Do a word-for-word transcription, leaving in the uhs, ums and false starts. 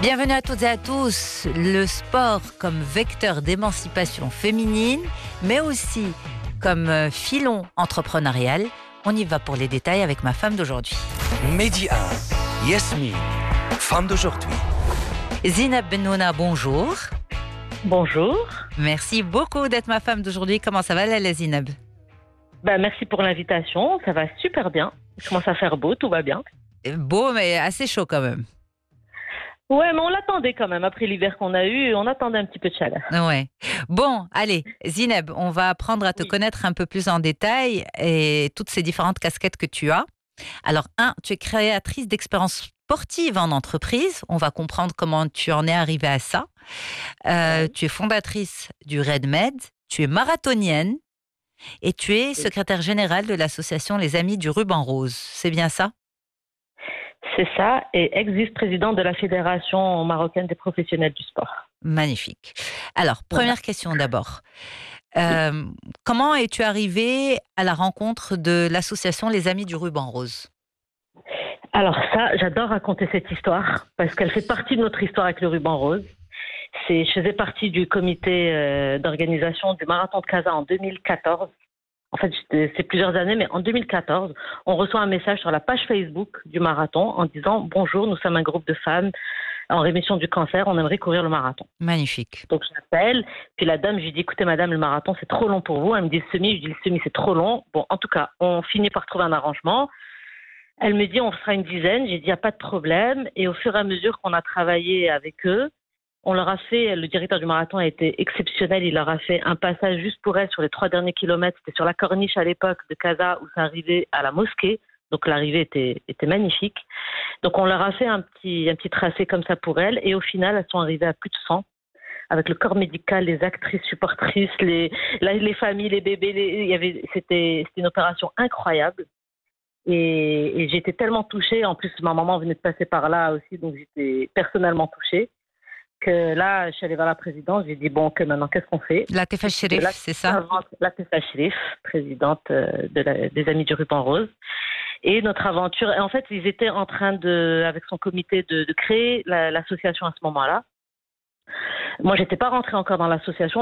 Bienvenue à toutes et à tous. Le sport comme vecteur d'émancipation féminine, mais aussi comme filon entrepreneurial. On y va pour les détails avec ma femme d'aujourd'hui. Mehdi un, Yasmine, femme d'aujourd'hui. Zineb Bennouna, bonjour. Bonjour. Merci beaucoup d'être ma femme d'aujourd'hui. Comment ça va, la Zineb? Ben, merci pour l'invitation. Ça va super bien. Il commence à faire beau, tout va bien. Beau, mais assez chaud quand même. Ouais, mais on l'attendait quand même. Après l'hiver qu'on a eu, on attendait un petit peu de chaleur. Ouais. Bon, allez, Zineb, on va apprendre à te Oui. connaître un peu plus en détail et toutes ces différentes casquettes que tu as. Alors, un, tu es créatrice d'expériences sportives en entreprise. On va comprendre comment tu en es arrivée à ça. Euh, Oui. Tu es fondatrice du RedMed. Tu es marathonienne et tu es secrétaire générale de l'association Les Amis du Ruban Rose. C'est bien ça? C'est ça, et ex-vice-présidente de la Fédération marocaine des professionnels du sport. Magnifique. Alors, première Voilà. question d'abord. Euh, comment es-tu arrivée à la rencontre de l'association Les Amis du Ruban Rose? Alors ça, j'adore raconter cette histoire parce qu'elle fait partie de notre histoire avec le ruban rose. C'est, je faisais partie du comité euh, d'organisation du marathon de Casa en deux mille quatorze. En fait, c'est plusieurs années, mais en deux mille quatorze, on reçoit un message sur la page Facebook du marathon en disant « Bonjour, nous sommes un groupe de femmes en rémission du cancer, on aimerait courir le marathon. » Magnifique. Donc j'appelle, puis la dame, je lui dis « Écoutez madame, le marathon c'est trop long pour vous. » Elle me dit « Le semi », je dis « Le semi c'est trop long. » Bon, en tout cas, on finit par trouver un arrangement. Elle me dit « On sera une dizaine. » J'ai dit « Il n'y a pas de problème. » Et au fur et à mesure qu'on a travaillé avec eux, on leur a fait, le directeur du marathon a été exceptionnel, il leur a fait un passage juste pour elle sur les trois derniers kilomètres. C'était sur la corniche à l'époque de Casa où ça arrivait à la mosquée. Donc l'arrivée était, était magnifique. Donc on leur a fait un petit, un petit tracé comme ça pour elles. Et au final, elles sont arrivées à plus de cent. Avec le corps médical, les actrices, supportrices, les, les familles, les bébés. Les, il y avait, c'était, c'était une opération incroyable. Et, et j'étais tellement touchée. En plus, ma maman venait de passer par là aussi. Donc j'étais personnellement touchée. Que là, je suis allée vers la présidente, j'ai dit, bon, que maintenant, qu'est-ce qu'on fait? Latifa Chérif, c'est ça? Latifa Chérif, présidente de la, des Amis du Ruban Rose. Et notre aventure, en fait, ils étaient en train de, avec son comité, de, de créer la, l'association à ce moment-là. Moi, j'étais pas rentrée encore dans l'association.